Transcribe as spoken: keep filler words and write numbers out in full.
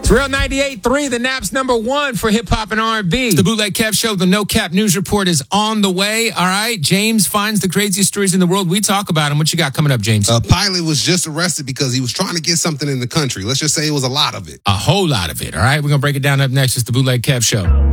It's Real ninety-eight point three, the Nap's number one for hip-hop and R and B. It's the Bootleg Kev Show. The No Cap News Report is on the way. All right. James finds the craziest stories in the world. We talk about them. What you got coming up, James? A pilot was just arrested because he was trying to get something in the country. Let's just say it was a lot of it. A whole lot of it. All right. We're going to break it down up next. It's the Bootleg Kev Show.